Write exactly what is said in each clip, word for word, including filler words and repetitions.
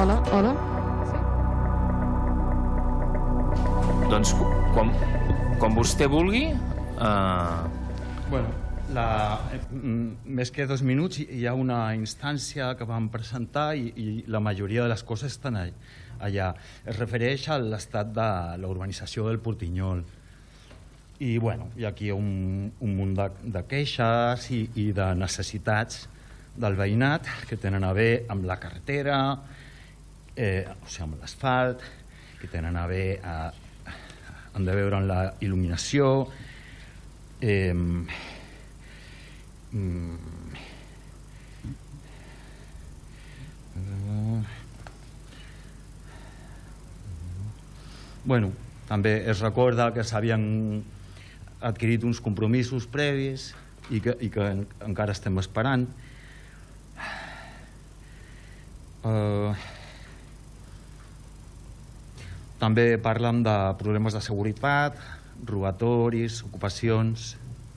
Hola, hola. Doncs quan, quan vostè vulgui... Uh... Bueno, la, més que dos minuts hi ha una instància que vam presentar i, i la majoria de les coses estan allà. Es refereix a l'estat de la urbanització del Portinyol. I bueno, hi ha aquí un, un munt de, de queixes i, i de necessitats del veïnat que tenen a veure amb la carretera, eh, o sigui, amb l'asfalt, que tenen a veure a, han de veure amb la il·luminació, eh, mm, bueno, també es recorda que s'havien adquirit uns compromisos previs i que, i que en, encara estem esperant. Uh, també parlen de problemes de seguretat, robatoris, ocupacions.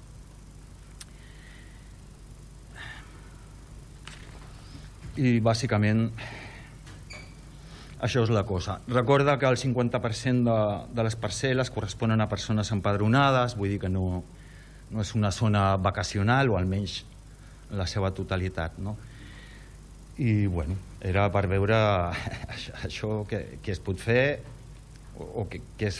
I bàsicament això és la cosa. Recorda que el cinquanta per cent de, de les parcel·les corresponen a persones empadronades, vull dir que no, no és una zona vacacional, o almenys en la seva totalitat, no? I bueno, era per veure això que, que es pot fer o que, que es